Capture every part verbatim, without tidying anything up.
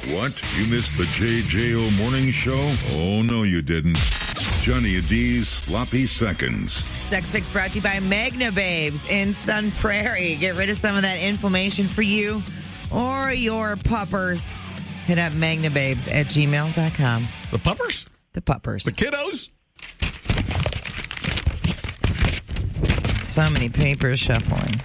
What? You missed the J J O Morning Show? Oh, no, you didn't. Johnny D's Sloppy Seconds. Sex Fix brought to you by Magna Babes in Sun Prairie. Get rid of some of that inflammation for you or your puppers. Hit up magnababes at gmail dot com. The puppers? The puppers. The kiddos? So many papers shuffling.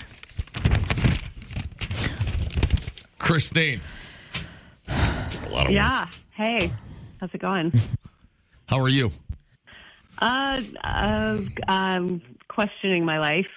Christine. A lot of Yeah. work. Hey, how's it going? How are you? Uh, uh, I'm questioning my life.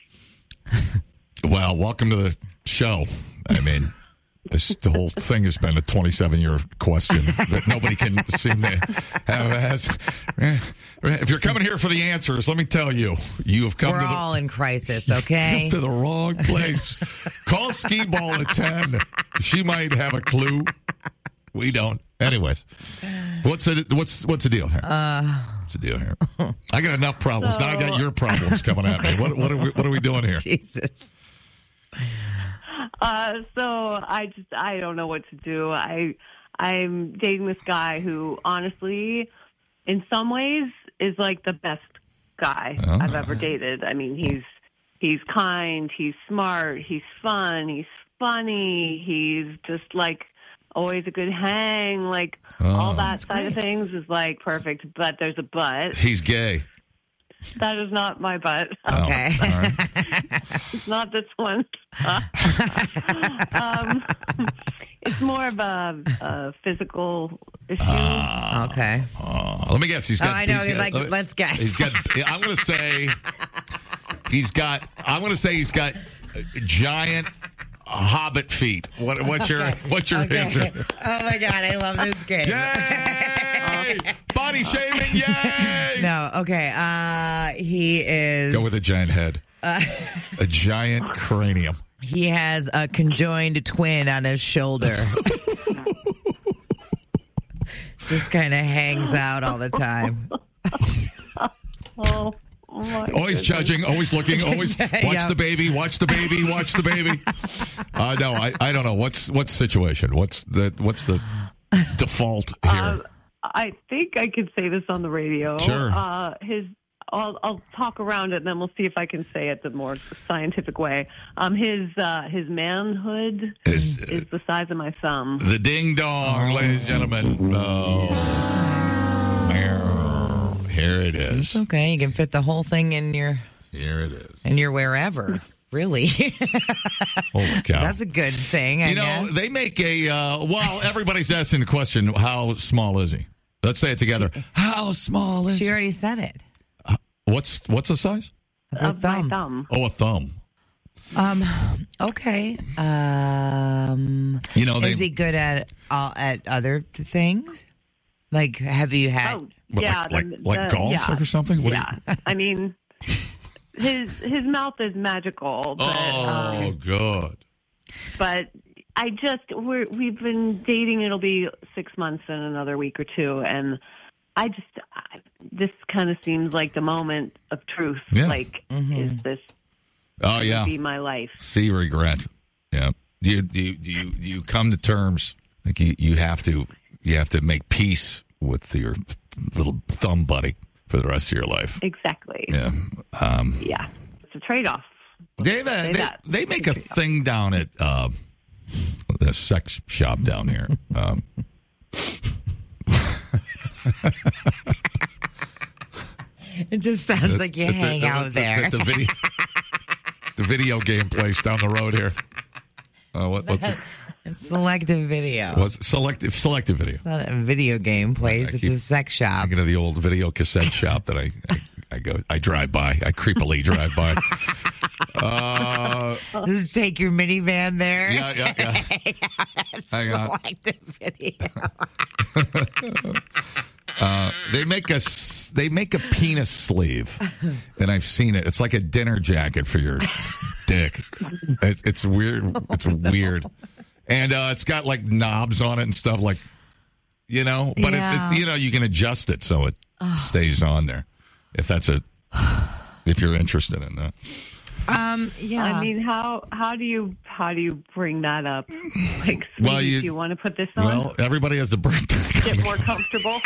Well, welcome to the show. I mean, this the whole thing has been a twenty-seven-year question that nobody can seem to have. Has. If you're coming here for the answers, let me tell you, you have come We're to the, all in crisis, okay? to the wrong place. Call Ski Ball at ten. She might have a clue. We don't. Anyways, what's the what's what's the deal here? Uh, what's the deal here? I got enough problems. So, now I got your problems coming at me. What what are we what are we doing here? Jesus. Uh, so I just I don't know what to do. I I'm dating this guy who honestly, in some ways, is like the best guy Oh. I've ever dated. I mean, he's he's kind, he's smart, he's fun, he's funny, he's just like always a good hang. Like Oh. all that side great. of things is like perfect. But there's a but. He's gay. That is not my but. Okay. Oh, all right. It's not this one. um, it's more of a, a physical issue. Uh, Okay. uh, let me guess. He's got. Oh, I know. he's You're got- like, let's guess. He's got. I'm going to say. He's got. I'm going to say he's got giant hobbit feet. What? What's your? What's your Okay. answer? Oh, my God. I love this game. Yay! Body shaming. Yay! No. Okay. Uh, he is. Go with a giant head. Uh, a giant cranium. He has a conjoined twin on his shoulder. Just kind of hangs out all the time. Oh, oh my Always goodness. judging, always looking, always watch Yeah. the baby, watch the baby, watch the baby. Uh, no, I, I don't know. What's what's the situation? What's the what's the default here? Uh, I think I could say this on the radio. Sure. Uh, his, I'll, I'll talk around it, and then we'll see if I can say it the more scientific way. Um, his uh, his manhood Is- is the size of my thumb. The ding dong, ladies and gentlemen. Oh. Here it is. It's okay. You can fit the whole thing in your Here it is. in your wherever. Really. Holy cow. That's a good thing, I You know, guess. they make a, uh, well, everybody's asking the question, how small is he? Let's say it together. How small is She he? already said it. What's, what's the size? Of her Of my thumb. thumb. Oh, a thumb. Um. Okay. Um. You know, they, Is he good at uh, at other things? Like, have you had? Oh, what, yeah. like, like, the- like the- golf yeah. or something? What do yeah. I mean, his his mouth is magical, you, but oh, um, good. but I just we're we've been dating. It'll be six months in another week or two, and I just I, this kind of seems like the moment of truth. Yeah. Like, is this Oh, gonna yeah. be my life? See regret. Yeah. Do you, do you, do you, do you come to terms, like you, you have to, you have to make peace with your little thumb buddy for the rest of your life? Exactly. Yeah. Um, Yeah. It's a trade-off. They, they, Say they, that. they make a thing down at uh, the sex shop down here. Um, It just sounds like you at the- hang at out the- there. at the video, the video game place down the road here. Uh, what, what's it? It's selective video. What's selective selective video? It's not a video game place. I It's keep a sex shop. Thinking of the old video cassette shop that I, I, I go, I drive by, I creepily drive by. Uh, Just take your minivan there. yeah, yeah, yeah. It's Hang on. selective video. Uh, they make a s- they make a penis sleeve, and I've seen it. It's like a dinner jacket for your dick. It, it's weird. It's weird, and uh, it's got like knobs on it and stuff. Like, you know, but Yeah. it's, it's you know you can adjust it so it stays on there. If that's a if you're interested in that. Um, yeah. I mean, how how do you how do you bring that up? Like, Well, sweetie, you- do you want to put this on? Well, everybody has a birthday. Get more comfortable.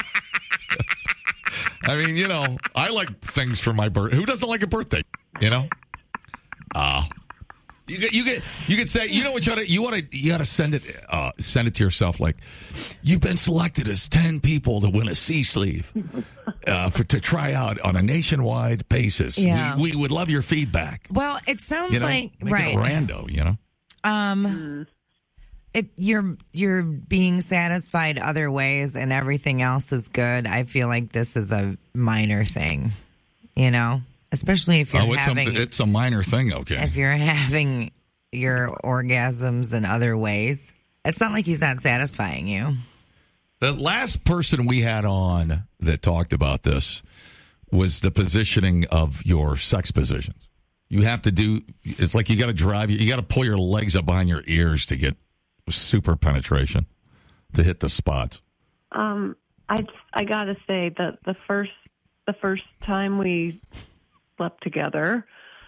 I mean, you know, I like things for my birthday. Who doesn't like a birthday? You know? Uh you get you get you could say, you know what you ought to you want to you got to send it uh, send it to yourself like, you've been selected as ten people to win a C sleeve uh, for to try out on a nationwide basis. Yeah. We, we would love your feedback. Well, it sounds You know, like make right. it rando, you know. Um, if you're you're being satisfied other ways and everything else is good, I feel like this is a minor thing, you know, especially if you're Oh, it's having a, it's a minor thing, okay. if you're having your orgasms in other ways. It's not like he's not satisfying you. The last person we had on that talked about this was the positioning of your sex positions. You have to do, it's like you got to drive, you got to pull your legs up behind your ears to get super penetration, to hit the spots. Um, I I gotta say that the first the first time we slept together,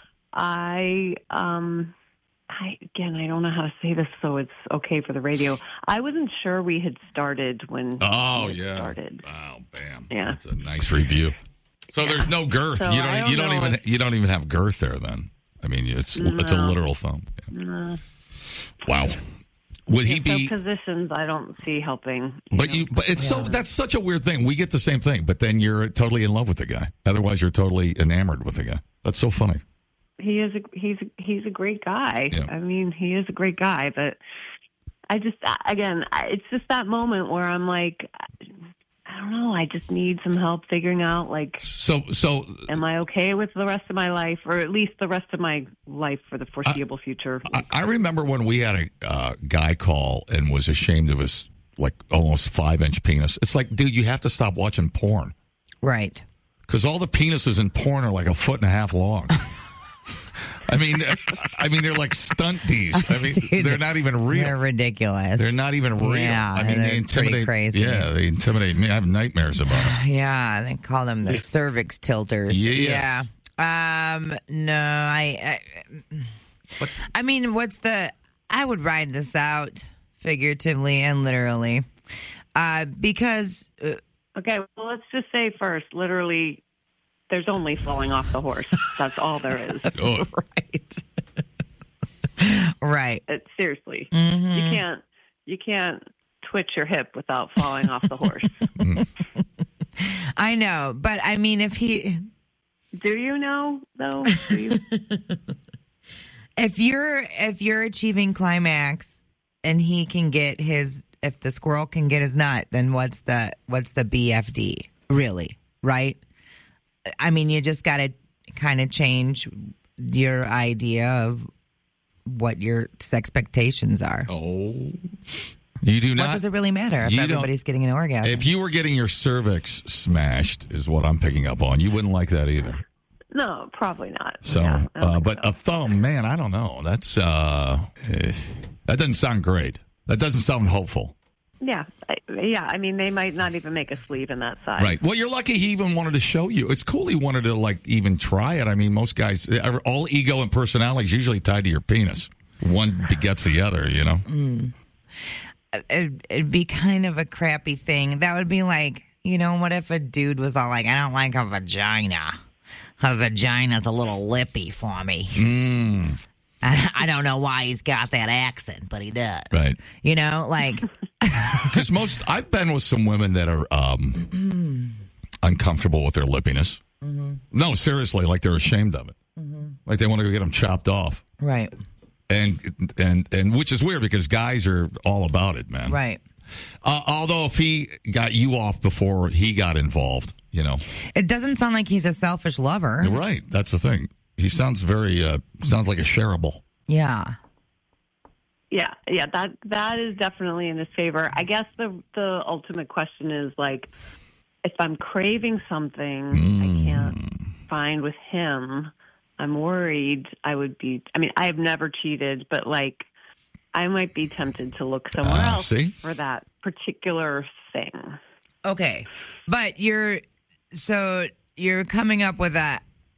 I um, I again I don't know how to say this so it's okay for the radio. I wasn't sure we had started when Oh, we had yeah. started. Oh, bam. Yeah. That's a nice review. So there's no girth. So you I don't, don't you don't know even if- you don't even have girth there then. I mean, it's it's a No. literal thumb. Yeah. No. Wow. Would he So be positions I don't see helping. But know. you, but it's so that's such a weird thing. We get the same thing, but then you're totally in love with the guy. Otherwise, you're totally enamored with the guy. That's so funny. he is a he's a, he's a great guy. Yeah. I mean, he is a great guy, but I just again, I- it's just that moment where I'm like, I don't know. I just need some help figuring out like, So, so am I okay with the rest of my life, or at least the rest of my life for the foreseeable future? I, I remember when we had a uh, guy call and was ashamed of his like almost five inch penis. It's like, dude, you have to stop watching porn Right. because all the penises in porn are like a foot and a half long. I mean, I mean, they're like stunt D's. I mean, Dude, they're not even real. They're ridiculous. They're not even real. Yeah, I mean, they're they pretty intimidate. crazy. Yeah, they intimidate me. I have nightmares about it. Yeah, they call them the cervix tilters. Yeah. Yeah. Um. No, I. I, I mean, what's the? I would ride this out figuratively and literally, uh, because uh, Okay, well, let's just say first, literally, there's only falling off the horse. That's all there is. Oh, right, right. It, seriously, Mm-hmm. you can't you can't twitch your hip without falling off the horse. I know, but I mean, if he, Do you know though? Do you? if you're if you're achieving climax, and he can get his, if the squirrel can get his nut, then what's the what's the B F D really, right? I mean, you just got to kind of change your idea of what your expectations are. oh. You do What not. does it really matter if you don't- everybody's getting an orgasm? If you were getting your cervix smashed, is what I'm picking up on. You wouldn't like that either. No, probably not. So, Yeah, I don't uh, think but so. a thumb, man, I don't know. That's uh, eh, that doesn't sound great. That doesn't sound hopeful. yeah, I, yeah. I mean, they might not even make a sleeve in that size. Right. Well, you're lucky he even wanted to show you. It's cool he wanted to like even try it. I mean, most guys, all ego and personality is usually tied to your penis. One begets the other, you know. It'd, it'd be kind of a crappy thing. That would be like, you know, what if a dude was all like, I don't like a vagina. A vagina's a little lippy for me. Mm, I, I don't know why he's got that accent, but he does. right. You know, like, Because most, I've been with some women that are um, uncomfortable with their lippiness. No, seriously, like they're ashamed of it. Like they want to go get them chopped off. right, And and and which is weird because guys are all about it, man. right. Uh, although if he got you off before he got involved, you know, It doesn't sound like he's a selfish lover. right? That's the thing. He sounds very uh, sounds like a shareable. Yeah. Yeah, yeah. That that is definitely in his favor. I guess the the ultimate question is like, if I'm craving something I can't find with him, I'm worried I would be. I mean, I've never cheated, but like, I might be tempted to look somewhere Ah, else see? for that particular thing. Okay. But you're, so you're coming up with that,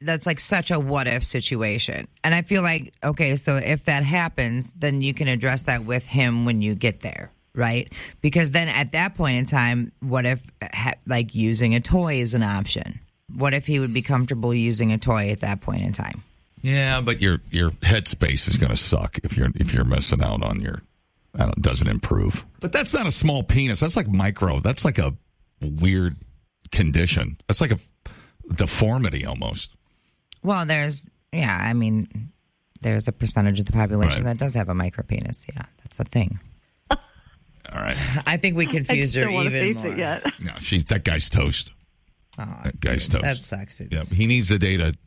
that's like such a what if situation. And I feel like, okay, so if that happens, then you can address that with him when you get there, right? Because then at that point in time, what if ha- like using a toy is an option? What if he would be comfortable using a toy at that point in time? Yeah, but your your headspace is going to suck if you're if you're missing out on your. I don't, doesn't improve. But that's not a small penis. That's like micro. That's like a weird condition. That's like a deformity almost. Well, there's, yeah, I mean, there's a percentage of the population Right. that does have a micro penis. Yeah, that's a thing. All right. I think we confused I her don't want to even face more. it yet. No, she's that guy's toast. Oh, That guy's dude, toast. that sucks. Yeah, It's- he needs to date a,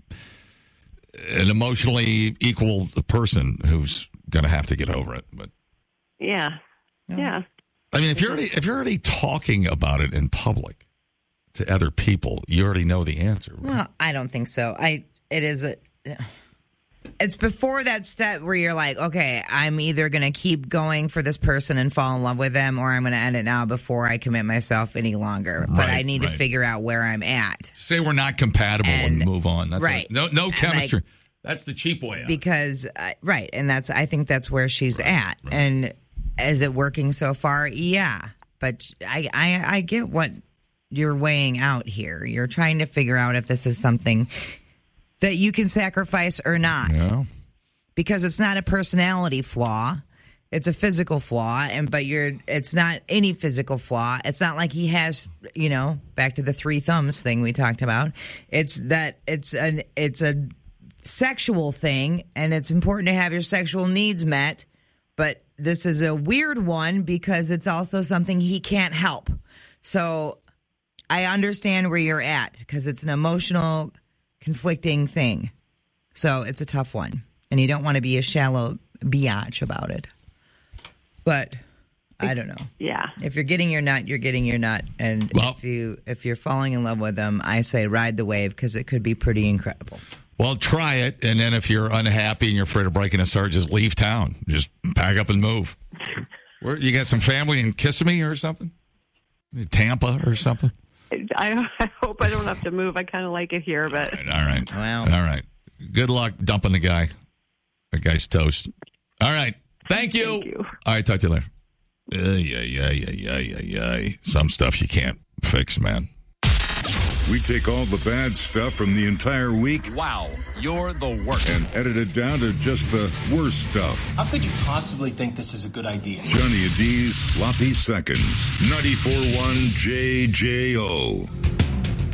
an emotionally equal person who's going to have to get over it. But Yeah. Yeah. I mean, if you're already if you're already talking about it in public to other people, you already know the answer. Right? Well, I don't think so. I it is a it's before that step where you're like, okay, I'm either going to keep going for this person and fall in love with them, or I'm going to end it now before I commit myself any longer. But Right, I need right. to figure out where I'm at. Say we're not compatible and, And- move on. That's right. what- no, no And, chemistry. like- That's the cheap way out. Because uh, right, and that's I think that's where she's at. right. And is it working so far? Yeah, but I, I I get what you're weighing out here. You're trying to figure out if this is something that you can sacrifice or not. Yeah. Because it's not a personality flaw. It's a physical flaw, and but you're it's not any physical flaw. It's not like he has, you know, back to the three thumbs thing we talked about. It's that it's an it's a sexual thing, and it's important to have your sexual needs met, but this is a weird one because it's also something he can't help. So I understand where you're at because it's an emotional, conflicting thing. So it's a tough one, and you don't want to be a shallow biatch about it. But I don't know. Yeah. If you're getting your nut, you're getting your nut, and Well- if you if you're falling in love with them, I say ride the wave because it could be pretty incredible. Well, try it, and then if you're unhappy and you're afraid of breaking his heart, just leave town. Just pack up and move. Where you got some family in Kissimmee or something? Tampa or something? I, I hope I don't have to move. I kind of like it here, but All right. Wow. All right. Good luck dumping the guy. The guy's toast. All right. Thank you. Thank you. All right. Talk to you later. Yeah, yeah, yeah, yeah, yeah, yeah. Some stuff you can't fix, man. We take all the bad stuff from the entire week Wow, you're the worst. and edit it down to just the worst stuff. How could you possibly think this is a good idea? Johnny and D's Sloppy Seconds. ninety-four point one J J O.